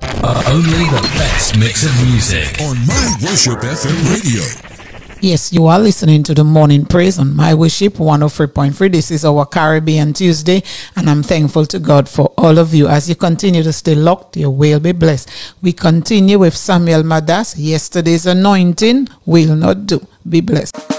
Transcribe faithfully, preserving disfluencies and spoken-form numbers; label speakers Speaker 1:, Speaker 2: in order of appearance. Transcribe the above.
Speaker 1: Uh, only the best mix of music
Speaker 2: on My Worship F M Radio.
Speaker 3: Yes, you are listening to the Morning Praise on My Worship one oh three point three. This is our Caribbean Tuesday, and I'm thankful to God for all of you. As you continue to stay locked, you will be blessed. We continue with Samuel Madas. Yesterday's anointing will not do. Be blessed.